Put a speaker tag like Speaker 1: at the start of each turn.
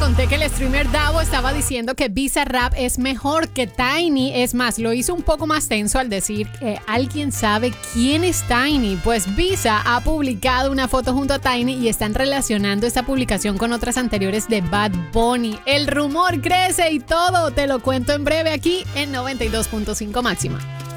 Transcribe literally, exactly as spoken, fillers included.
Speaker 1: conté que el streamer Davo estaba diciendo que Bizarrap es mejor que Tiny. Es más, lo hizo un poco más tenso al decir que alguien sabe quién es Tiny. Pues Visa ha publicado una foto junto a Tiny y están relacionando esta publicación con otras anteriores de Bad Bunny. El rumor crece y todo te lo cuento en breve aquí en noventa y dos punto cinco Máxima.